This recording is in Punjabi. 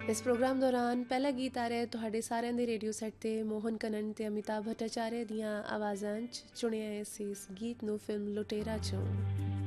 ਇਸ ਪ੍ਰੋਗਰਾਮ ਦੌਰਾਨ ਪਹਿਲਾ ਗੀਤ ਆ ਰਿਹਾ ਤੁਹਾਡੇ ਸਾਰਿਆਂ ਦੇ ਰੇਡੀਓ ਸੈੱਟ 'ਤੇ ਮੋਹਨ ਕਨਨ ਅਤੇ ਅਮਿਤਾਭ ਭੱਟਾਚਾਰਿਆ ਦੀਆਂ ਆਵਾਜ਼ਾਂ 'ਚ ਚੁਣਿਆ ਇਸ ਗੀਤ ਨੂੰ ਫਿਲਮ ਲੁਟੇਰਾ 'ਚੋਂ।